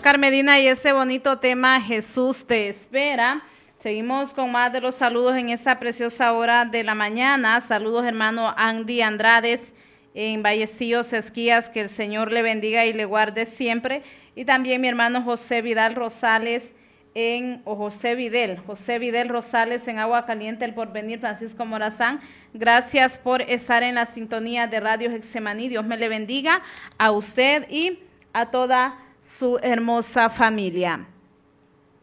Oscar Medina y ese bonito tema Jesús te espera. Seguimos con más de los saludos en esta preciosa hora de la mañana. Saludos hermano Andy Andrades en Vallecillos, Esquías, que el Señor le bendiga y le guarde siempre. Y también mi hermano José Vidal Rosales José Vidal Rosales en Agua Caliente, El Porvenir, Francisco Morazán. Gracias por estar en la sintonía de Radio Getsemaní. Dios me le bendiga a usted y a toda su hermosa familia.